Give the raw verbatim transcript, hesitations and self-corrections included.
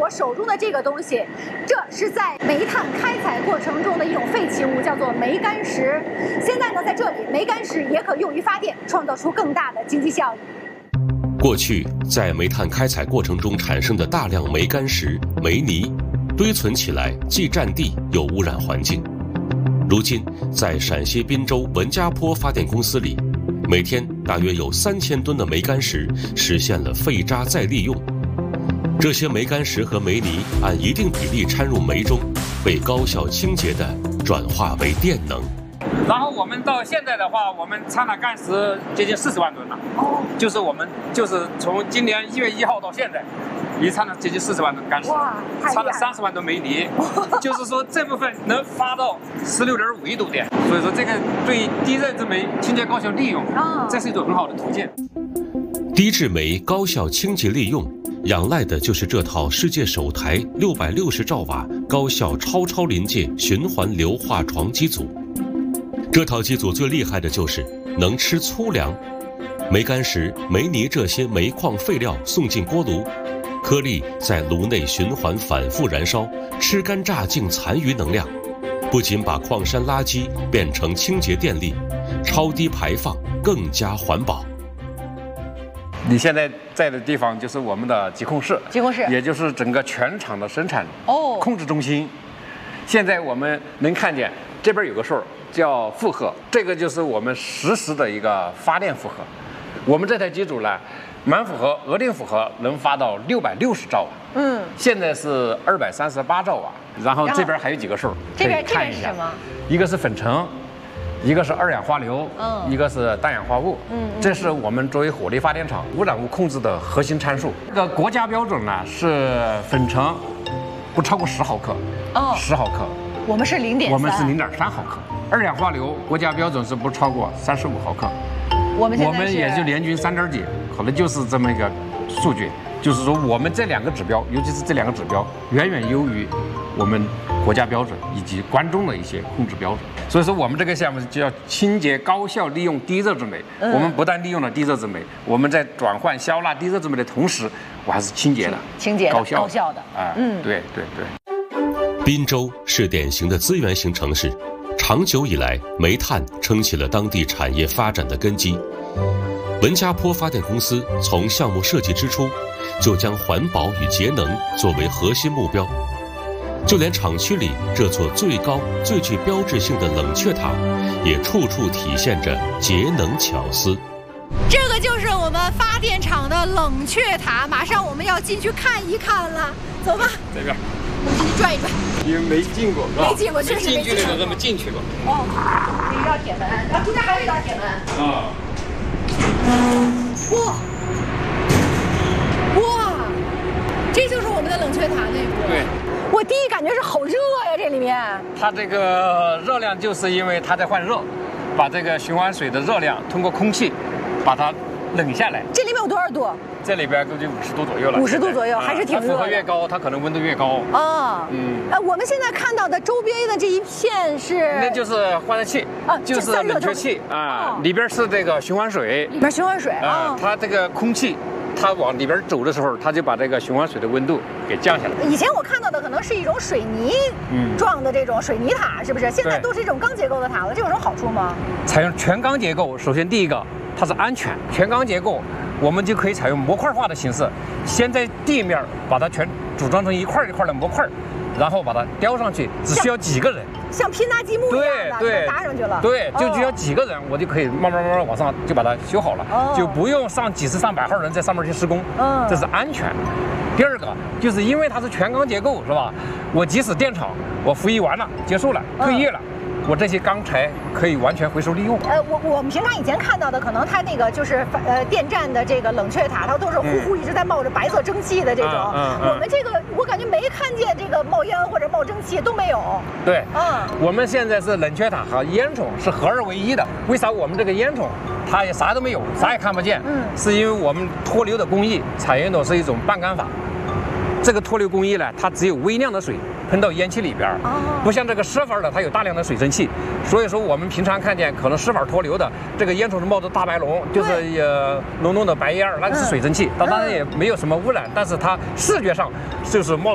我手中的这个东西，这是在煤炭开采过程中的一种废弃物，叫做煤矸石。现在呢，在这里，煤矸石也可用于发电，创造出更大的经济效益。 过去，在煤炭开采过程中产生的大量煤矸石、煤泥，堆存起来既占地又污染环境。如今，在陕西滨州文家坡发电公司里，每天大约有三千吨的煤矸石实现了废渣再利用。这些煤矸石和煤泥按一定比例掺入煤中，被高效清洁地转化为电能。 然后我们到现在的话，我们掺了干石接近四十万吨了。哦，就是我们就是从今年一月一号到现在，一掺了接近四十万吨干石，掺了三十万吨煤泥，就是说这部分能发到十六点五亿度电。所以说这个对低热制煤清洁高效利用，这是一种很好的途径。 低质煤高效清洁利用，仰赖的就是这套世界首台六百六十兆瓦高效超超临界循环硫化床机组。这套机组最厉害的就是能吃粗粮，煤矸石、煤泥这些煤矿废料送进锅炉，颗粒在炉内循环反复燃烧，吃干榨净残余能量，不仅把矿山垃圾变成清洁电力，超低排放，更加环保。 你现在在的地方就是我们的集控室， 集控室也就是整个全厂的生产哦控制中心。现在我们能看见这边有个数叫负荷，这个就是我们实时的一个发电负荷。我们这台机组呢，满负荷、额定负荷能发到六百六十兆瓦，嗯，现在是二百三十八兆瓦。然后这边还有几个数， 这边这边是什么？ 一个是粉尘，一个是二氧化硫，嗯，一个是氮氧化物，嗯，这是我们作为火力发电厂污染物控制的核心参数。这个国家标准呢是粉尘不超过十毫克，哦，十毫克。 我们是零点， 我们是零点三毫克。二氧化硫国家标准是不超过三十五毫克， 我们我们也就联军三点几，可能就是这么一个数据。就是说，我们这两个指标，尤其是这两个指标，远远优于我们国家标准以及关中的一些控制标准。所以说，我们这个项目就叫清洁高效利用低热制煤。嗯、我们不但利用了低热制煤，我们在转换消纳低热制煤的同时，我还是清洁的、 清洁的、 高效的。 高效的啊，嗯，对对对。 滨州是典型的资源型城市，长久以来，煤炭撑起了当地产业发展的根基。文家坡发电公司从项目设计之初，就将环保与节能作为核心目标。就连厂区里这座最高、最具标志性的冷却塔，也处处体现着节能巧思。 这个就是我们发电厂的冷却塔，马上我们要进去看一看了，走吧。 这边， 我们进去转一转。 因为没进过，是吧？ 没进过，确实没进过。 近距离的这么进去过。 哦，有一道铁门，然后中间还有一道铁门。啊。哇哇，这就是我们的冷却塔内部。 对。 我第一感觉是好热呀，这里面。 它这个热量就是因为它在换热，把这个循环水的热量通过空气把它冷下来。 这里面有多少度？这里边估计五十度左右了。 五十度左右，还是挺热的。 负荷越高，它可能温度越高。 啊，嗯。呃，我们现在看到的周边的这一片是， 那就是换热器啊，就是冷却器啊，里边是这个循环水。 里边循环水啊，它这个空气。它往里边走的时候，它就把这个循环水的温度给降下来。 以前我看到的可能是一种水泥状的这种水泥塔，是不是？现在都是一种钢结构的塔了，这有什么好处吗？ 采用全钢结构，首先第一个它是安全，全钢结构我们就可以采用模块化的形式，先在地面把它全组装成一块一块的模块，然后把它雕上去，只需要几个人。 像拼搭积木一样的，对，搭上去了。 对，就只要几个人，我就可以慢慢慢慢往上就把它修好了，哦、就不用上几十上百号人在上面去施工。嗯，这是安全。第二个就是因为它是全钢结构，是吧？我即使电厂我服役完了结束了，退役了。嗯，我这些钢材可以完全回收利用。 呃，我我们平常以前看到的，可能它那个就是呃电站的这个冷却塔，它都是呼呼一直在冒着白色蒸汽的这种。嗯嗯、我们这个我感觉没看见这个冒烟或者冒蒸汽都没有。 对，嗯，我们现在是冷却塔和烟囱是合二为一的。为啥我们这个烟囱它也啥都没有，啥也看不见？嗯，是因为我们脱硫的工艺采用的是一种半干法。这个脱硫工艺呢，它只有微量的水喷到烟气里边，不像这个湿法的，它有大量的水蒸气。所以说我们平常看见可能湿法脱硫的这个烟囱是冒着大白龙，就是呃浓浓的白烟，那个是水蒸气，它当然也没有什么污染，但是它视觉上就是冒